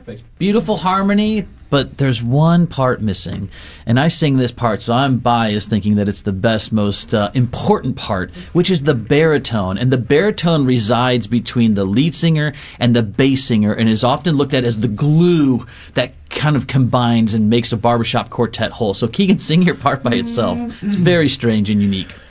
Perfect. Beautiful harmony, but there's one part missing. And I sing this part, so I'm biased thinking that it's the best, most important part, which is the baritone. And the baritone resides between the lead singer and the bass singer and is often looked at as the glue that kind of combines and makes a barbershop quartet whole. So Keegan, sing your part by itself. It's very strange and unique.